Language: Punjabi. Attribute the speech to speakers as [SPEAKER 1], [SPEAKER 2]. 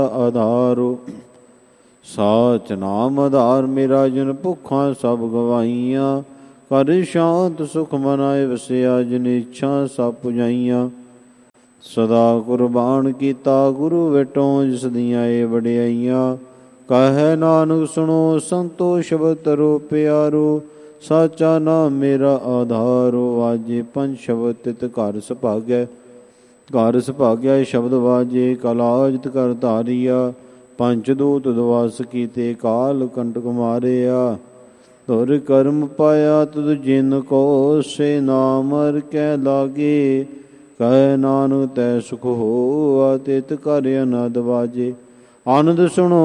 [SPEAKER 1] ਆਧਾਰੋ। ਸਾਚ ਨਾਮ ਆਧਾਰ ਮੇਰਾ ਜਿਨ ਭੁੱਖਾਂ ਸਭ ਗਵਾਈਆਂ। ਕਰ ਸ਼ਾਂਤ ਸੁਖ ਮਨਾਏ ਵਸਿਆ ਜਿਨ ਇੱਛਾ ਸਭ ਪੁਜਾਈਆਂ। ਸਦਾ ਕੁਰਬਾਨ ਕੀਤਾ ਗੁਰੂ ਵਿਟੋਂ ਜਿਸ ਦੀਆਂ ਏ ਵਡਿਆਈਆਂ। ਕਹੈ ਨਾਨਕ ਸੁਣੋ ਸੰਤੋ ਸ਼ਬਦ ਤਰੋ ਪਿਆਰੋ। ਸਾਚਾ ਨਾਮ ਮੇਰਾ ਆਧਾਰੋ। ਵਾਜੇ ਪੰਜ ਸ਼ਬਦ ਤਿਤ ਘਰ ਸੁਭਾਗੈ। ਘਰ ਸੁਭਾਗਿਆ ਸ਼ਬਦ ਵਾਜੇ ਕਲਾਜਤ ਕਰ ਧਾਰੀਆ। ਪੰਚ ਦੂਤ ਦਵਾਸ ਕੀਤੇ ਕਾਲ ਕੰਟਕ ਮਾਰਿਆ। ਤੁਰ ਕਰਮ ਪਾਇਆ ਤੁਧ ਜਿਨ ਕੋ ਸੇ ਨਾਮ ਹਰਿ ਕੈ ਲਾਗੇ। ਕਹਿ ਨਾਨਕ ਤੈ ਸੁਖ ਹੋਆ ਤਿਤ ਘਰ ਅਨੰਦ ਵਾਜੇ। ਆਨੰਦ ਸੁਣੋ